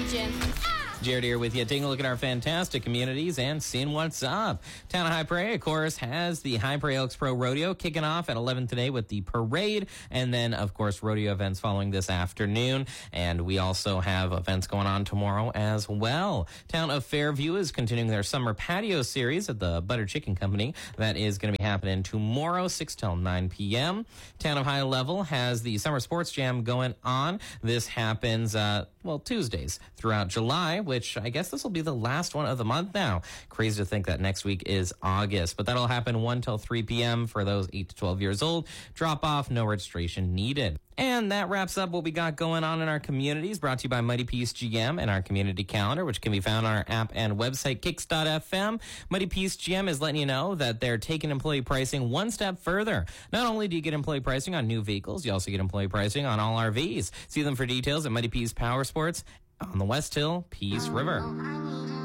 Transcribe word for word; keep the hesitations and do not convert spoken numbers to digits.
Jim. Jared here with you, taking a look at our fantastic communities and seeing what's up. Town of High Prairie, of course, has the High Prairie Elks Pro Rodeo kicking off at eleven today with the parade, and then, of course, rodeo events following this afternoon. And we also have events going on tomorrow as well. Town of Fairview is continuing their summer patio series at the Butter Chicken Company. That is going to be happening tomorrow, six till nine p.m. Town of High Level has the Summer Sports Jam going on. This happens, uh, well, Tuesdays throughout July, which I guess this will be the last one of the month now. Crazy to think that next week is August, but that'll happen one till three p.m. for those eight to twelve years old. Drop off, no registration needed. And that wraps up what we got going on in our communities, brought to you by Mighty Peace G M and our community calendar, which can be found on our app and website, kicks dot f m. Mighty Peace G M is letting you know that they're taking employee pricing one step further. Not only do you get employee pricing on new vehicles, you also get employee pricing on all R Vs. See them for details at Mighty Peace Power Sports on the West Hill, Peace River.